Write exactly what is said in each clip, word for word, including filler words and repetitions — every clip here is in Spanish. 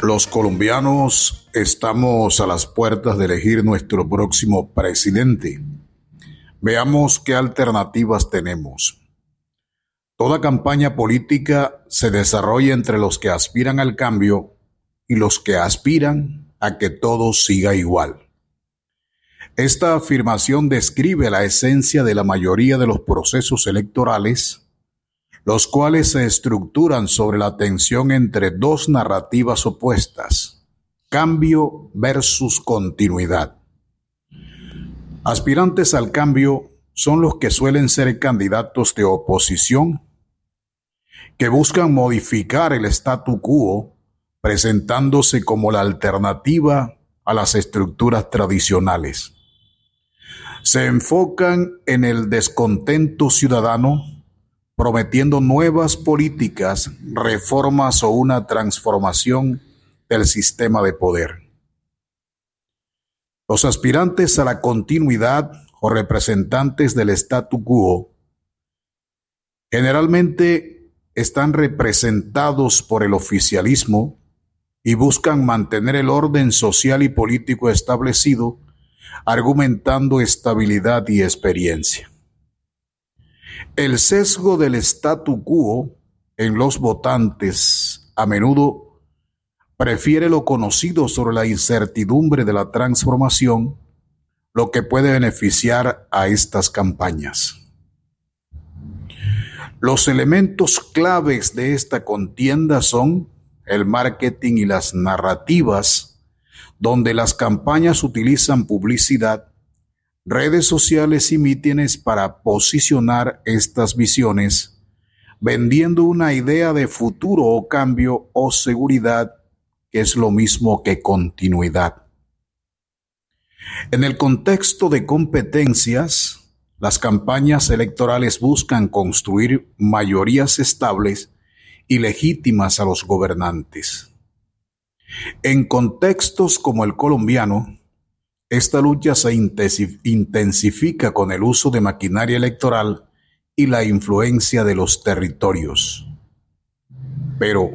Los colombianos estamos a las puertas de elegir nuestro próximo presidente. Veamos qué alternativas tenemos. Toda campaña política se desarrolla entre los que aspiran al cambio y los que aspiran a que todo siga igual. Esta afirmación describe la esencia de la mayoría de los procesos electorales, los cuales se estructuran sobre la tensión entre dos narrativas opuestas, cambio versus continuidad. Aspirantes al cambio son los que suelen ser candidatos de oposición, que buscan modificar el statu quo, presentándose como la alternativa a las estructuras tradicionales. Se enfocan en el descontento ciudadano, prometiendo nuevas políticas, reformas o una transformación del sistema de poder. Los aspirantes a la continuidad o representantes del statu quo generalmente están representados por el oficialismo y buscan mantener el orden social y político establecido, argumentando estabilidad y experiencia. El sesgo del statu quo en los votantes a menudo prefiere lo conocido sobre la incertidumbre de la transformación, lo que puede beneficiar a estas campañas. Los elementos claves de esta contienda son el marketing y las narrativas, donde las campañas utilizan publicidad, redes sociales y mítines para posicionar estas visiones, vendiendo una idea de futuro o cambio o seguridad, que es lo mismo que continuidad. En el contexto de competencias, las campañas electorales buscan construir mayorías estables y legítimas a los gobernantes. En contextos como el colombiano, esta lucha se intensifica con el uso de maquinaria electoral y la influencia de los territorios. Pero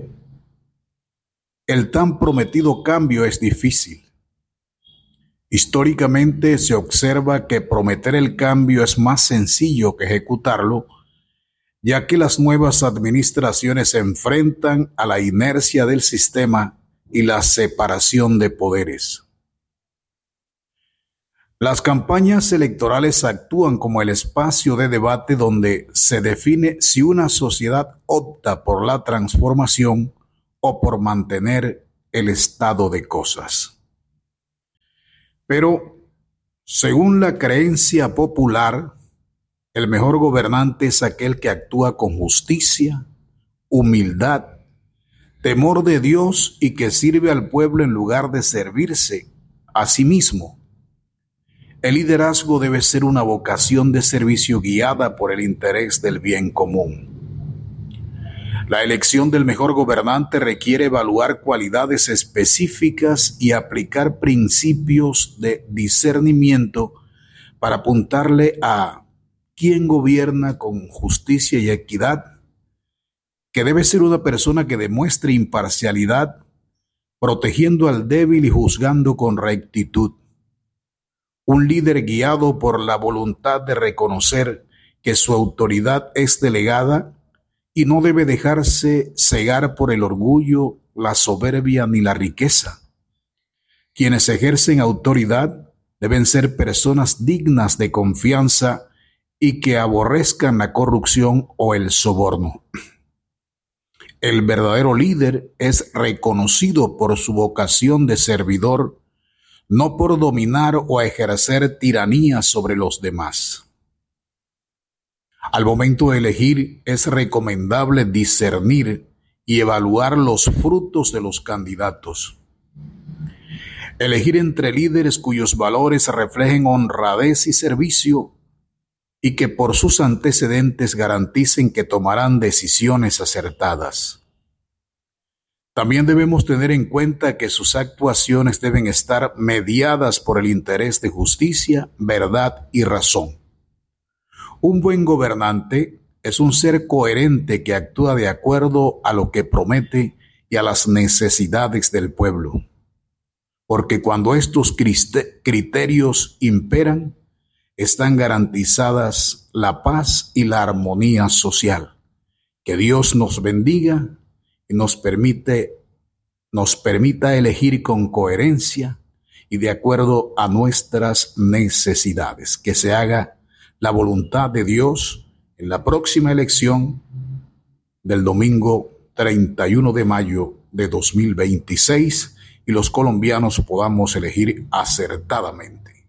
el tan prometido cambio es difícil. Históricamente se observa que prometer el cambio es más sencillo que ejecutarlo, ya que las nuevas administraciones se enfrentan a la inercia del sistema y la separación de poderes. Las campañas electorales actúan como el espacio de debate donde se define si una sociedad opta por la transformación o por mantener el estado de cosas. Pero, según la creencia popular, el mejor gobernante es aquel que actúa con justicia, humildad, temor de Dios y que sirve al pueblo en lugar de servirse a sí mismo. El liderazgo debe ser una vocación de servicio guiada por el interés del bien común. La elección del mejor gobernante requiere evaluar cualidades específicas y aplicar principios de discernimiento para apuntarle a quién gobierna con justicia y equidad, que debe ser una persona que demuestre imparcialidad, protegiendo al débil y juzgando con rectitud. Un líder guiado por la voluntad de reconocer que su autoridad es delegada y no debe dejarse cegar por el orgullo, la soberbia ni la riqueza. Quienes ejercen autoridad deben ser personas dignas de confianza y que aborrezcan la corrupción o el soborno. El verdadero líder es reconocido por su vocación de servidor, no por dominar o ejercer tiranía sobre los demás. Al momento de elegir, es recomendable discernir y evaluar los frutos de los candidatos. Elegir entre líderes cuyos valores reflejen honradez y servicio y que por sus antecedentes garanticen que tomarán decisiones acertadas. También debemos tener en cuenta que sus actuaciones deben estar mediadas por el interés de justicia, verdad y razón. Un buen gobernante es un ser coherente que actúa de acuerdo a lo que promete y a las necesidades del pueblo. Porque cuando estos criterios imperan, están garantizadas la paz y la armonía social. Que Dios nos bendiga y nos permite, nos permita elegir con coherencia y de acuerdo a nuestras necesidades. Que se haga la voluntad de Dios en la próxima elección del domingo treinta y uno de mayo de dos mil veintiséis y los colombianos podamos elegir acertadamente.